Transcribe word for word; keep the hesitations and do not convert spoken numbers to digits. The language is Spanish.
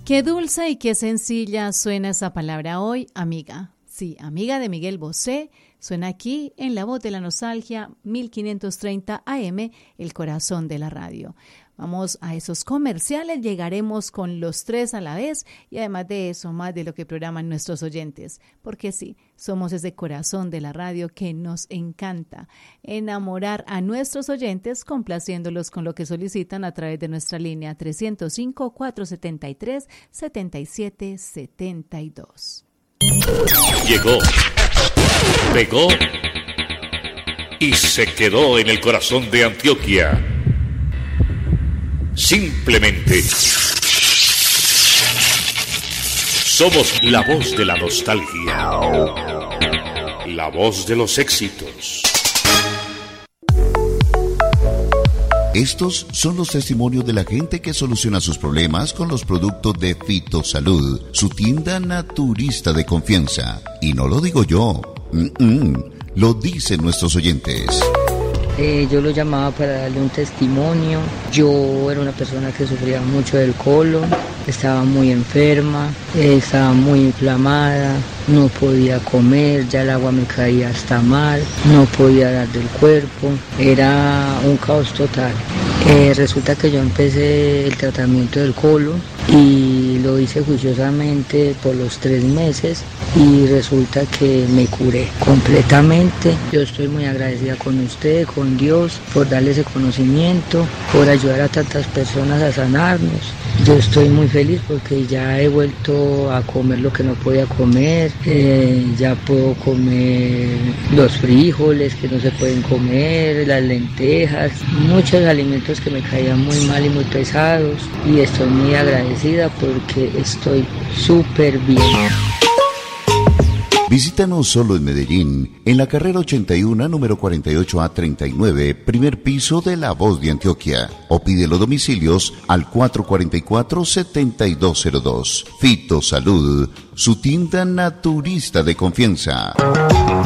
Qué dulce y qué sencilla suena esa palabra hoy, amiga. Sí, amiga de Miguel Bosé, suena aquí en La Voz de la Nostalgia, mil quinientos treinta A M, el corazón de la radio. Vamos a esos comerciales, llegaremos con los tres a la vez y además de eso, más de lo que programan nuestros oyentes. Porque sí, somos ese corazón de la radio que nos encanta enamorar a nuestros oyentes complaciéndolos con lo que solicitan a través de nuestra línea trescientos cinco, cuatrocientos setenta y tres, setenta y siete setenta y dos. Llegó, pegó y se quedó en el corazón de Antioquia. Simplemente somos la voz de la nostalgia, la voz de los éxitos. Estos son los testimonios de la gente que soluciona sus problemas con los productos de Fitosalud, su tienda naturista de confianza. Y no lo digo yo, Mm-mm. lo dicen nuestros oyentes. Eh, yo lo llamaba para darle un testimonio. Yo era una persona que sufría mucho del colon, estaba muy enferma, eh, estaba muy inflamada, no podía comer, ya el agua me caía hasta mal, no podía dar del cuerpo, era un caos total. Eh, resulta que yo empecé el tratamiento del colon y lo hice juiciosamente por los tres meses y resulta que me curé completamente. Yo estoy muy agradecida con usted, con Dios, por darle ese conocimiento, por ayudar a tantas personas a sanarnos. Yo estoy muy feliz porque ya he vuelto a comer lo que no podía comer, eh, ya puedo comer los frijoles que no se pueden comer, las lentejas, muchos alimentos que me caían muy mal y muy pesados, y estoy muy agradecida porque estoy súper bien. Visítanos solo en Medellín, en la carrera ochenta y uno, número cuarenta y ocho A treinta y nueve, primer piso de La Voz de Antioquia. O pide los domicilios al cuatro cuatro cuatro, siete dos cero dos. Fitosalud, su tienda naturista de confianza.